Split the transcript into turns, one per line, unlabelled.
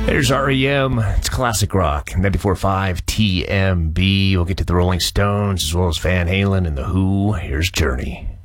There's REM. It's classic rock. 94.5 TMB. We'll get to the Rolling Stones as well as Van Halen and The Who. Here's Journey.